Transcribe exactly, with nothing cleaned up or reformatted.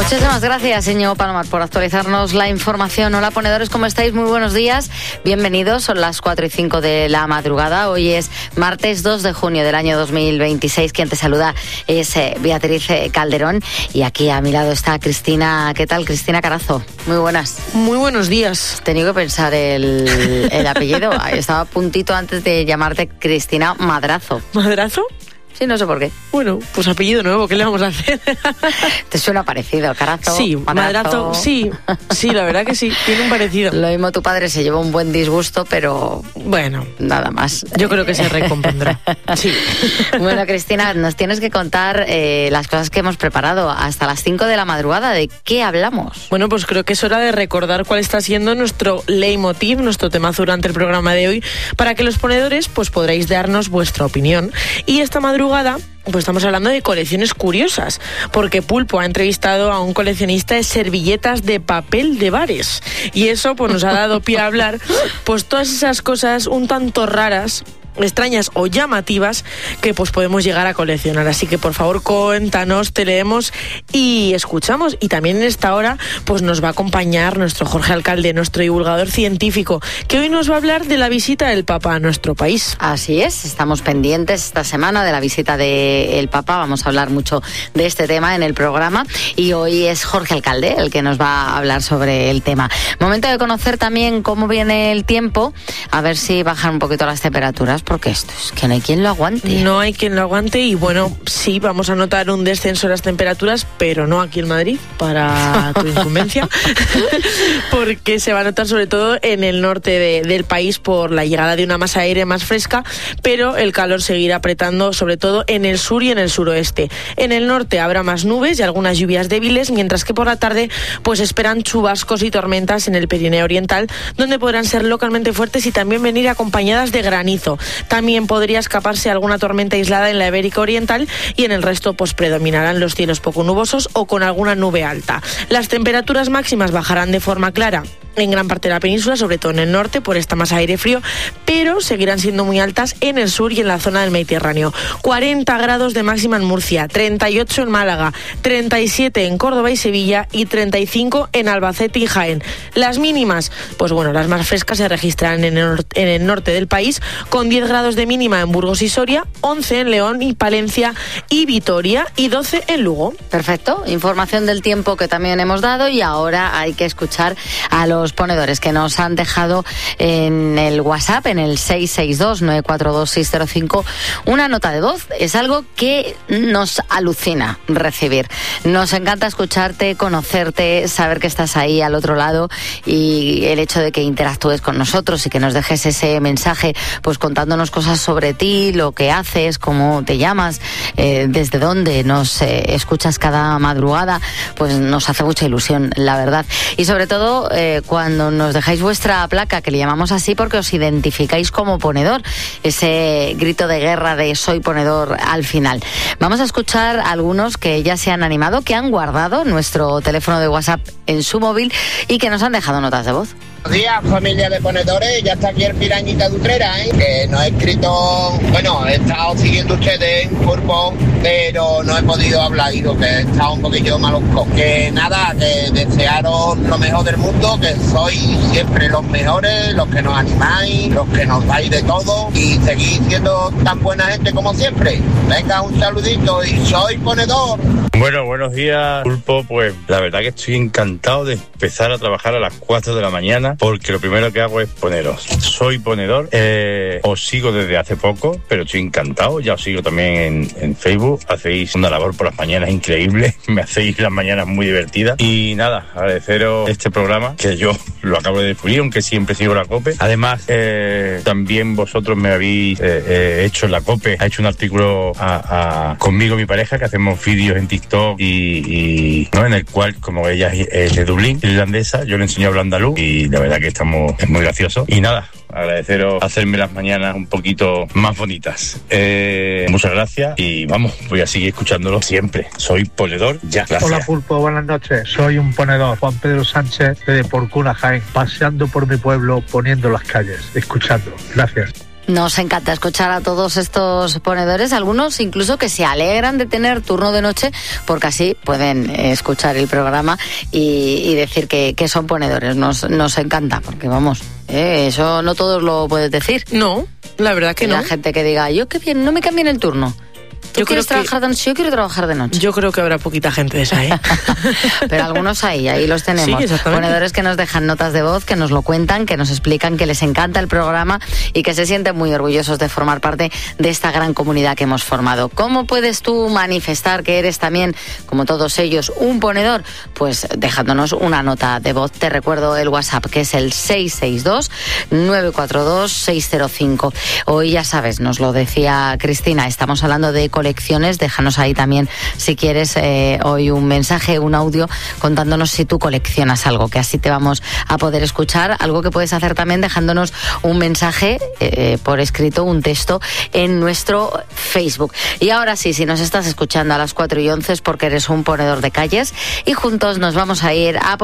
Muchísimas gracias, señor Palomar, por actualizarnos la información. Hola, ponedores, ¿cómo estáis? Muy buenos días. Bienvenidos. Son las cuatro y cinco de la madrugada. Hoy es martes dos de junio del año dos mil veintiséis. Quien te saluda es eh, Beatriz Calderón. Y aquí a mi lado está Cristina. ¿Qué tal, Cristina Carazo? Muy buenas. Muy buenos días. He tenido que pensar el, el apellido. Estaba a puntito antes de llamarte Cristina Madrazo. ¿Madrazo? Sí, no sé por qué. Bueno, pues apellido nuevo, ¿qué le vamos a hacer? ¿Te suena parecido? Carazo, sí, Madrazo. Madrazo, sí, sí, la verdad que sí, tiene un parecido. Lo mismo tu padre se llevó un buen disgusto, pero bueno, nada más. Yo creo que se recompondrá. Sí. Bueno, Cristina, nos tienes que contar eh, las cosas que hemos preparado hasta las cinco de la madrugada. ¿De qué hablamos? Bueno, pues creo que es hora de recordar cuál está siendo nuestro leitmotiv, nuestro temazo durante el programa de hoy, para que los ponedores pues podréis darnos vuestra opinión. Y esta madrugada pues estamos hablando de colecciones curiosas, porque Pulpo ha entrevistado a un coleccionista de servilletas de papel de bares, y eso pues nos ha dado pie a hablar pues todas esas cosas un tanto raras, extrañas o llamativas que pues podemos llegar a coleccionar. Así que por favor cuéntanos, te leemos y escuchamos. Y también en esta hora pues nos va a acompañar nuestro Jorge Alcalde, nuestro divulgador científico, que hoy nos va a hablar de la visita del Papa a nuestro país. Así es, estamos pendientes esta semana de la visita del Papa. Vamos a hablar mucho de este tema en el programa, y hoy es Jorge Alcalde el que nos va a hablar sobre el tema. Momento de conocer también cómo viene el tiempo, a ver si bajan un poquito las temperaturas, porque esto es que no hay quien lo aguante. No hay quien lo aguante, y bueno, sí, vamos a notar un descenso de las temperaturas, pero no aquí en Madrid, para tu incumbencia, porque se va a notar sobre todo en el norte de, del país por la llegada de una masa de aire más fresca, pero el calor seguirá apretando sobre todo en el sur y en el suroeste. En el norte habrá más nubes y algunas lluvias débiles, mientras que por la tarde pues esperan chubascos y tormentas en el Pirineo Oriental, donde podrán ser localmente fuertes y también venir acompañadas de granizo. También podría escaparse alguna tormenta aislada en la Ibérica Oriental, y en el resto pues predominarán los cielos poco nubosos o con alguna nube alta. Las temperaturas máximas bajarán de forma clara en gran parte de la península, sobre todo en el norte por esta masa de aire frío, pero seguirán siendo muy altas en el sur y en la zona del Mediterráneo. cuarenta grados de máxima en Murcia, treinta y ocho en Málaga, treinta y siete en Córdoba y Sevilla y treinta y cinco en Albacete y Jaén. Las mínimas, pues bueno, las más frescas se registrarán en el, en el norte del país, con diez grados de mínima en Burgos y Soria, once en León y Palencia y Vitoria y doce en Lugo. Perfecto, información del tiempo que también hemos dado, y ahora hay que escuchar a los ponedores que nos han dejado en el WhatsApp, en el seis seis dos, nueve cuatro dos, seis cero cinco, una nota de voz. Es algo que nos alucina recibir. Nos encanta escucharte, conocerte, saber que estás ahí al otro lado, y el hecho de que interactúes con nosotros y que nos dejes ese mensaje pues contándonos cosas sobre ti, lo que haces, cómo te llamas, eh, desde dónde nos eh, escuchas cada madrugada, pues nos hace mucha ilusión, la verdad. Y sobre todo eh, cuando nos dejáis vuestra placa, que le llamamos así porque os identificáis como ponedor, ese grito de guerra de soy ponedor al final. Vamos a escuchar a algunos que ya se han animado, que han guardado nuestro teléfono de WhatsApp en su móvil y que nos han dejado notas de voz. Buenos días, familia de ponedores. Ya está aquí el Pirañita de Utrera, ¿eh? Que no he escrito, bueno, he estado siguiendo ustedes en Pulpo, pero no he podido hablar, digo que he estado un poquillo malusco. Que nada, que desearos lo mejor del mundo, que sois siempre los mejores, los que nos animáis, los que nos dais de todo, y seguís siendo tan buena gente como siempre. Venga, un saludito y soy ponedor. Bueno, buenos días, Pulpo. Pues la verdad que estoy encantado de empezar a trabajar a las cuatro de la mañana, porque lo primero que hago es poneros. Soy ponedor, eh, os sigo desde hace poco, pero estoy encantado. Ya os sigo también en, en Facebook. Hacéis una labor por las mañanas increíble, me hacéis las mañanas muy divertidas. Y nada, agradeceros este programa, que yo lo acabo de descubrir, aunque siempre sigo la COPE. Además, eh, también vosotros me habéis eh, eh, hecho la COPE, ha hecho un artículo a, a, conmigo, mi pareja, que hacemos vídeos en TikTok y, y ¿no? en el cual, como ella es de Dublín, irlandesa, yo le enseño a hablar andaluz, y la verdad que estamos, es muy gracioso. Y nada, agradeceros hacerme las mañanas un poquito más bonitas. Eh, muchas gracias, y vamos, voy a seguir escuchándolo siempre. Soy ponedor, ya. Gracias. Hola Pulpo, buenas noches. Soy un ponedor, Juan Pedro Sánchez, de Porcuna, Jaén, paseando por mi pueblo, poniendo las calles, escuchando. Gracias. Nos encanta escuchar a todos estos ponedores, algunos incluso que se alegran de tener turno de noche porque así pueden escuchar el programa y, y decir que, que son ponedores. Nos, nos encanta porque vamos, eh, eso no todos lo puedes decir. No, la verdad que la no. La gente que diga, yo qué bien, no me cambien el turno. ¿Tú yo quieres creo trabajar que, de noche? Yo quiero trabajar de noche. Yo creo que habrá poquita gente de esa, ¿eh? Pero algunos hay, ahí los tenemos. Sí, exactamente. Ponedores que nos dejan notas de voz, que nos lo cuentan, que nos explican que les encanta el programa y que se sienten muy orgullosos de formar parte de esta gran comunidad que hemos formado. ¿Cómo puedes tú manifestar que eres también, como todos ellos, un ponedor? Pues dejándonos una nota de voz. Te recuerdo el WhatsApp, que es el seis seis dos, nueve cuatro dos, seis cero cinco. Hoy, ya sabes, nos lo decía Cristina, estamos hablando de colecciones. Déjanos ahí también, si quieres, eh, hoy un mensaje, un audio, contándonos si tú coleccionas algo, que así te vamos a poder escuchar. Algo que puedes hacer también dejándonos un mensaje eh, por escrito, un texto, en nuestro Facebook. Y ahora sí, si nos estás escuchando a las cuatro y once es porque eres un ponedor de calles y juntos nos vamos a ir a